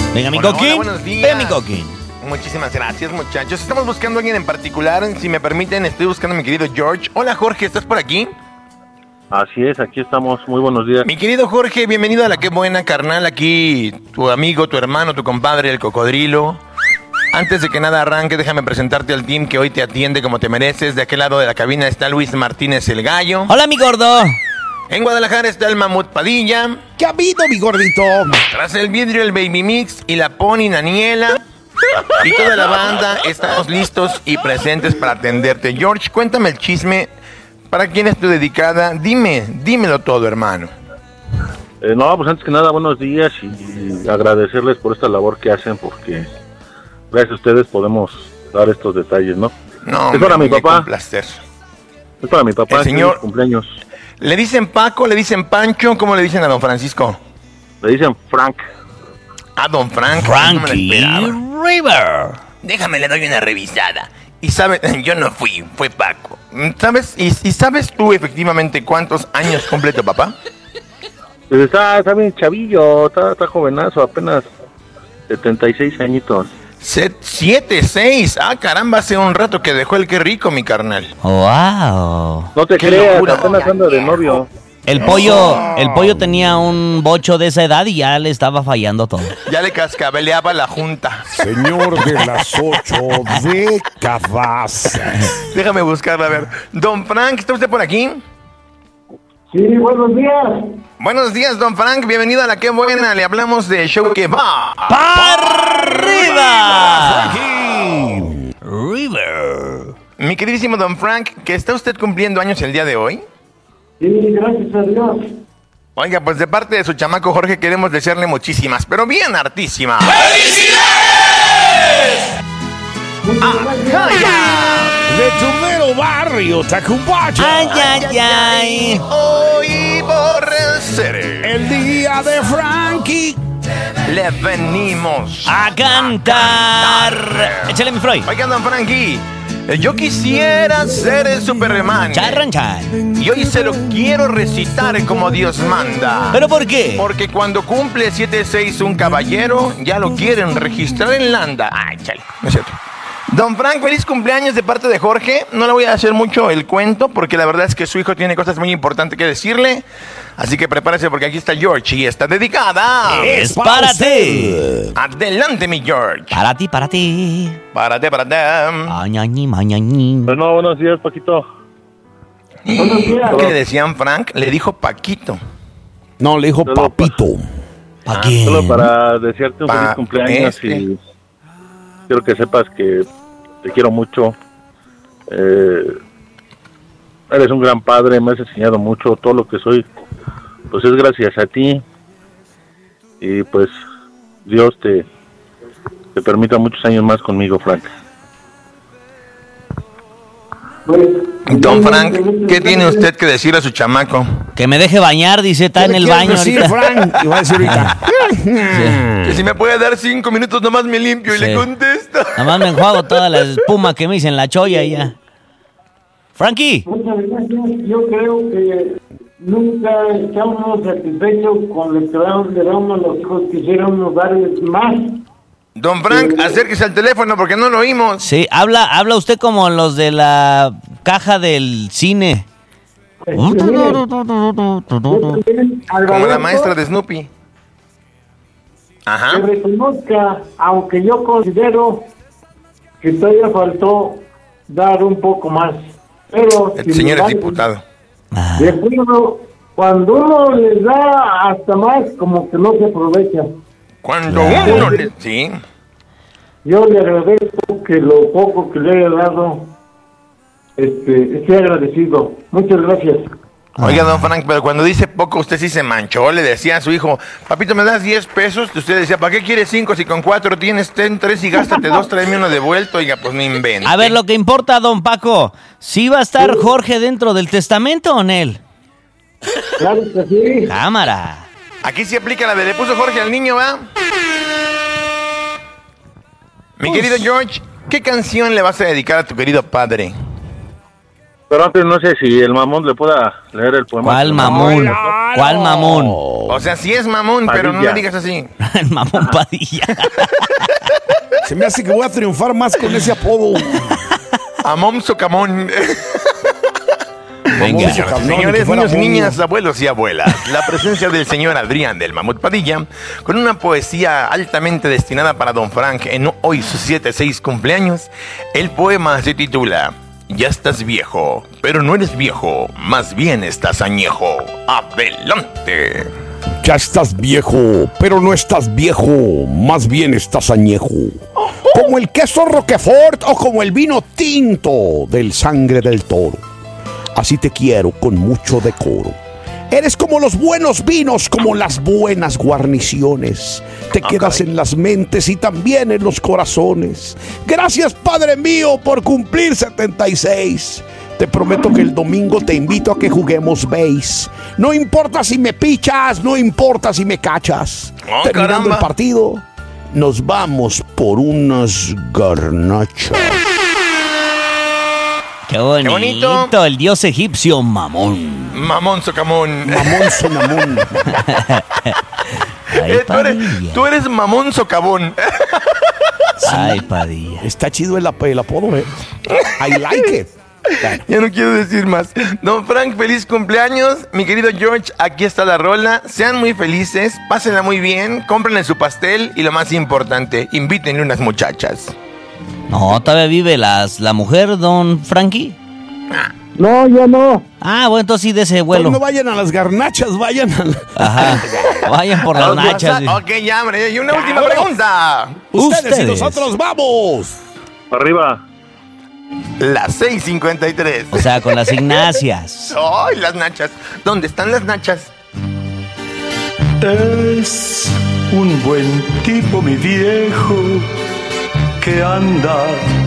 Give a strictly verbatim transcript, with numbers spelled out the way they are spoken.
Venga, mi Hola, coquín. hola, buenos días. Venga, mi coquín. Muchísimas gracias, muchachos. Estamos buscando a alguien en particular. Si me permiten, estoy buscando a mi querido George. Hola, Jorge, ¿estás por aquí? Así es, aquí estamos. Muy buenos días. Mi querido Jorge, bienvenido a La Qué Buena, carnal. Aquí tu amigo, tu hermano, tu compadre, el cocodrilo. Antes de que nada arranque, déjame presentarte al team que hoy te atiende como te mereces. De aquel lado de la cabina está Luis Martínez, el gallo. Hola, mi gordo. En Guadalajara está el Mamut Padilla. ¿Qué ha habido, mi gordito? Tras el vidrio, el Baby Mix y la Pony Naniela. Y toda la banda estamos listos y presentes para atenderte. George, cuéntame el chisme. ¿Para quién es tu dedicada? Dime, dímelo todo, hermano. Eh, no, pues antes que nada, buenos días y agradecerles por esta labor que hacen, porque gracias a ustedes podemos dar estos detalles, ¿no? No, es para mi muñeco, papá. un placer. Es para mi papá, El señor- es su cumpleaños. ¿Le dicen Paco, le dicen Pancho? ¿Cómo le dicen a don Francisco? Le dicen Frank. A don Frank. No me lo Frankie esperaba. River. Déjame, le doy una revisada. Y sabes, yo no fui, fue Paco. ¿Sabes? ¿Y, y sabes tú efectivamente cuántos años cumple tu papá? Pues está, está bien chavillo, está, está jovenazo, apenas setenta y seis añitos. Se- siete, seis. Ah, caramba, hace un rato que dejó el qué rico, mi carnal. Wow. No te Qué creas, locura. apenas anda de novio. El pollo, el pollo tenía un bocho de esa edad y ya le estaba fallando todo. Ya le cascabeleaba la junta. Señor de las ocho décadas. Déjame buscarla, a ver. Don Frank, ¿está usted por aquí? Sí, buenos días. Buenos días, don Frank. Bienvenido a La Qué Buena. Le hablamos de show que va. ¡Para arriba! Aquí. River. Mi queridísimo don Frank, ¿que está usted cumpliendo años el día de hoy? Sí, gracias a Dios. Oiga, pues de parte de su chamaco Jorge queremos desearle muchísimas, pero bien hartísimas. Muchas gracias. De tu mero barrio, Tacubaya. Ay, ay, ay. Hoy por el ser El día de Frankie. le venimos. A cantar. Échale, mi Freud. Oiga, don Frankie, yo quisiera ser el Superman. Charran, chan. Y hoy se lo quiero recitar como Dios manda. ¿Pero por qué? Porque cuando cumple siete seis un caballero, ya lo quieren registrar en Landa. Ay, chale, no es cierto. Don Frank, feliz cumpleaños de parte de Jorge. No le voy a hacer mucho el cuento, porque la verdad es que su hijo tiene cosas muy importantes que decirle. Así que prepárese, porque aquí está George y está dedicada. Es para ti. Adelante, mi George. Para ti, para ti. Párate, párate. Añañi, mañañi. Bueno, buenos días, Paquito. Buenos días. ¿Qué le decían, Frank? Le dijo Paquito. No, le dijo Solo papito. ¿Para Ah, quién? Solo para desearte un Pa- feliz cumpleaños este. y quiero que sepas que te quiero mucho. Eh, eres un gran padre, me has enseñado mucho. Todo lo que soy, pues es gracias a ti. Y pues Dios te, te permita muchos años más conmigo, Frank. Pues, Don Frank, ¿qué tiene usted que decir a su chamaco? Que me deje bañar, dice, está en el ¿Qué baño quieres decir, ahorita. Frank? Y va a decir ahorita. Que si me puede dar cinco minutos nomás me limpio y Sí. le contesto. Nada más me enjuago toda la espuma que me hice en la cholla y ya. Frankie. muchas gracias. Yo creo que nunca estamos satisfechos con lo que damos- le damos a los hijos. Quisiéramos darles más. Don Frank, acérquese al teléfono porque no lo oímos. Sí, habla, habla usted como los de la caja del cine. Este, miren, yo también Como la agradezco maestra de Snoopy. que Ajá. reconozca, aunque yo considero que todavía faltó dar un poco más. Pero El sin señor es embargo, diputado. Ah, de acuerdo, cuando uno les da hasta más, como que no se aprovecha. Cuando uno le... Sí. Yo le agradezco que lo poco que le haya dado, este, esté agradecido. Muchas gracias. Oiga, don Frank, pero cuando dice poco, usted sí se manchó. Le decía a su hijo, papito, ¿me das diez pesos? Y usted decía, ¿para qué quieres cinco si con cuatro tienes ten, tres y gástate dos, tráeme uno de vuelto? Oiga, pues no invente. A ver, lo que importa, don Paco, ¿sí va a estar Jorge dentro del testamento o en él? Claro que sí. Cámara. Aquí sí aplica la de le puso Jorge al niño, ¿va? Mi querido George, ¿qué canción le vas a dedicar a tu querido padre? Pero antes no sé si el mamón le pueda leer el poema. ¿Cuál mamón? ¿Cuál mamón? O sea, sí es mamón, Padilla. pero no me digas así. El mamón Padilla. Se me hace que voy a triunfar más con ese apodo. Amón Socamón. Venga. Socamón, ni que Señores, fuera niños, mono. niñas, abuelos y abuelas, la presencia del señor Adrián del Mamut Padilla con una poesía altamente destinada para Don Frank en hoy sus siete seis cumpleaños. El poema se titula Ya estás viejo, pero no eres viejo, más bien estás añejo. ¡Adelante! Ya estás viejo, pero no estás viejo, más bien estás añejo. Como el queso Roquefort o como el vino tinto del Sangre del Toro. Así te quiero con mucho decoro. Eres como los buenos vinos, como las buenas guarniciones. Te quedas en las mentes y también en los corazones. Gracias, Padre mío, por cumplir setenta y seis. Te prometo que el domingo te invito a que juguemos base. No importa si me pichas, no importa si me cachas. Oh, Terminando caramba. el partido, nos vamos por unas garnachas. Qué bonito. bonito. El dios egipcio mamón. Mamón Socamón. Mamón sonamón. Ay, Eh, tú, eres, Padilla. tú eres Mamón Socavón. Ay, Padilla. Está chido el, ap- el apodo, eh. I like it. Ya no quiero decir más. Don Frank, feliz cumpleaños. Mi querido George, aquí está la rola. Sean muy felices, pásenla muy bien, cómprenle su pastel y lo más importante, invítenle unas muchachas. No, todavía vive las, la mujer, don Frankie. No, yo no. Ah, bueno, entonces sí de ese vuelo. No vayan a las garnachas, vayan a... la- Ajá. Vayan por las Los nachas. WhatsApp- Ok, ya, hombre. Y una última Vámonos. pregunta. Ustedes, y Ustedes. nosotros vamos. Arriba. Las seis cincuenta y tres. O sea, con las Ignacias. ¡Ay, las nachas! ¿Dónde están las nachas? Es un buen tipo, mi viejo, que anda